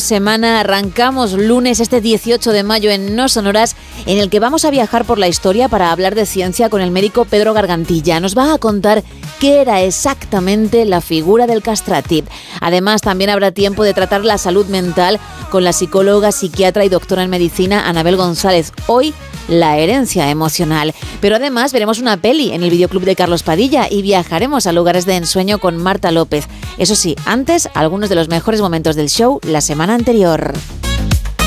semana. Arrancamos lunes, este 18 de mayo en No Sonoras, en el que vamos a viajar por la historia para hablar de ciencia con el médico Pedro Gargantilla. Nos va a contar qué era exactamente la figura del castratit. Además, también habrá tiempo de tratar la salud mental con la psicóloga, psiquiatra y doctora en medicina Anabel González. Hoy, la herencia emocional. Pero además veremos una peli en el videoclub de Carlos Padilla y viajaremos a lugares de ensueño con Marta López. Eso sí, antes, algunos de los mejores momentos del show la semana anterior.